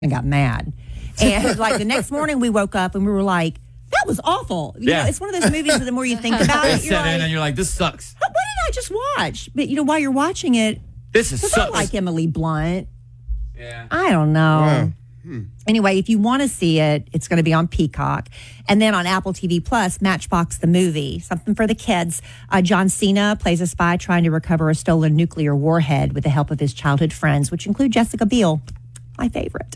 and got mad. And like the next morning we woke up and we were like, that was awful. You know, it's one of those movies that the more you think about it, you're like, and you're like, this sucks. What did I just watch? But while you're watching it, this is I like Emily Blunt. Yeah. I don't know. Wow. Anyway, if you want to see it, it's going to be on Peacock. And then on Apple TV Plus, Matchbox the movie, something for the kids. John Cena plays a spy trying to recover a stolen nuclear warhead with the help of his childhood friends, which include Jessica Biel, my favorite.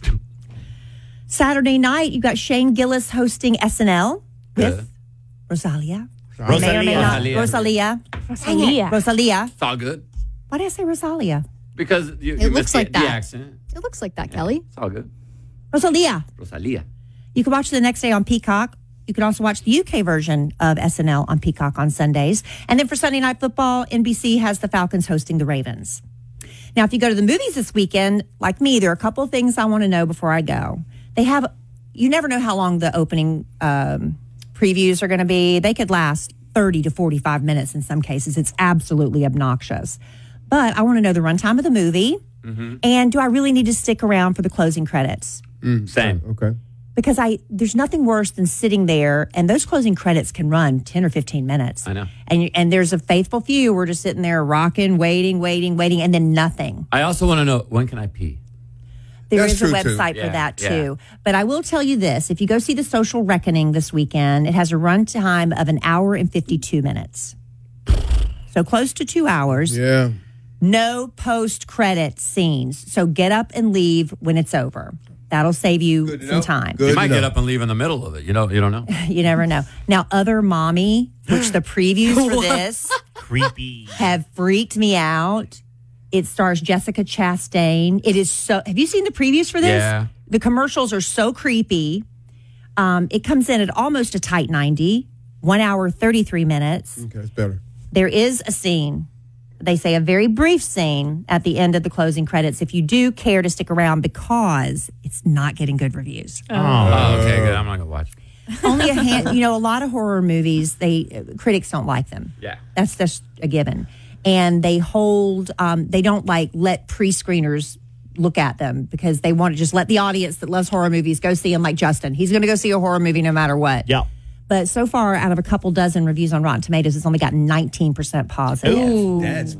Saturday night, you've got Shane Gillis hosting SNL with Rosalia. Rosalia. It's all good. Why did I say Rosalia? Because it looks like the that. accent. It looks like that, Kelly. It's all good. Rosalia. You can watch it the next day on Peacock. You can also watch the UK version of SNL on Peacock on Sundays. And then for Sunday Night Football, NBC has the Falcons hosting the Ravens. Now, if you go to the movies this weekend, like me, there are a couple of things I want to know before I go. You never know how long the opening previews are going to be. They could last 30 to 45 minutes in some cases. It's absolutely obnoxious. But I want to know the runtime of the movie. Mm-hmm. And do I really need to stick around for the closing credits? Same. Okay. Because there's nothing worse than sitting there, and those closing credits can run 10 or 15 minutes. I know. And there's a faithful few. We're just sitting there rocking, waiting, and then nothing. I also want to know, when can I pee? There is a website for that, too. But I will tell you this. If you go see The Social Reckoning this weekend, it has a runtime of 1 hour and 52 minutes. So close to 2 hours. Yeah. No post-credit scenes. So get up and leave when it's over. That'll save you some time. You might get up and leave in the middle of it. You don't know. You never know. Now, Other Mommy, which the previews for this creepy have freaked me out. It stars Jessica Chastain. It is so. Have you seen the previews for this? Yeah. The commercials are so creepy. It comes in at almost a tight 90, 1 hour, 33 minutes. Okay, it's better. There is a scene. They say a very brief scene at the end of the closing credits if you do care to stick around because it's not getting good reviews. Oh, okay, good. I'm not going to watch it. Only a lot of horror movies, critics don't like them. Yeah. That's just a given. And they don't let pre-screeners look at them because they want to just let the audience that loves horror movies go see them, like Justin. He's going to go see a horror movie no matter what. Yeah. But so far, out of a couple dozen reviews on Rotten Tomatoes, it's only got 19% positive. Ooh. That's